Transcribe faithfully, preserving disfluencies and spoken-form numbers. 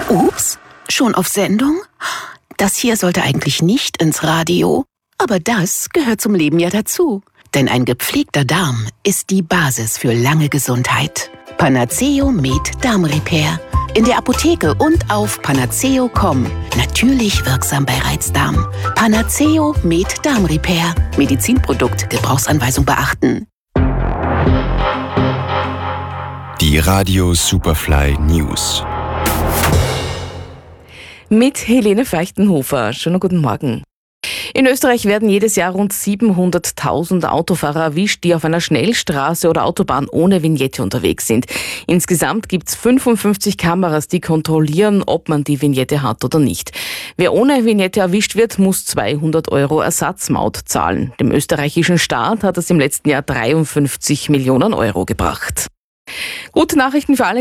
Ups, schon auf Sendung? Das hier sollte eigentlich nicht ins Radio, aber das gehört zum Leben ja dazu. Denn ein gepflegter Darm ist die Basis für lange Gesundheit. Panaceo Med Darm Repair. In der Apotheke und auf panaceo punkt com. Natürlich wirksam bei Reizdarm. Panaceo Med Darm Repair. Medizinprodukt, Gebrauchsanweisung beachten. Die Radio Superfly News. Mit Helene Feuchtenhofer. Schönen guten Morgen. In Österreich werden jedes Jahr rund siebenhunderttausend Autofahrer erwischt, die auf einer Schnellstraße oder Autobahn ohne Vignette unterwegs sind. Insgesamt gibt es fünfundfünfzig Kameras, die kontrollieren, ob man die Vignette hat oder nicht. Wer ohne Vignette erwischt wird, muss zweihundert Euro Ersatzmaut zahlen. Dem österreichischen Staat hat es im letzten Jahr dreiundfünfzig Millionen Euro gebracht. Gute Nachrichten für alle,